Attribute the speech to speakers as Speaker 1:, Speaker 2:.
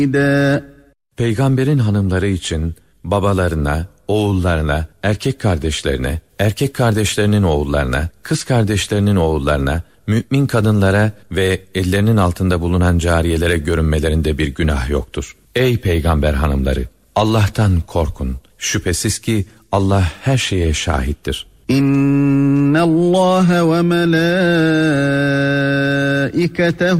Speaker 1: Peygamberin hanımları için babalarına, oğullarına, erkek kardeşlerine, erkek kardeşlerinin oğullarına, kız kardeşlerinin oğullarına, mümin kadınlara ve ellerinin altında bulunan cariyelere görünmelerinde bir günah yoktur. Ey peygamber hanımları! Allah'tan korkun. Şüphesiz ki Allah her şeye şahittir.
Speaker 2: İnnallâhe ve melâiketehu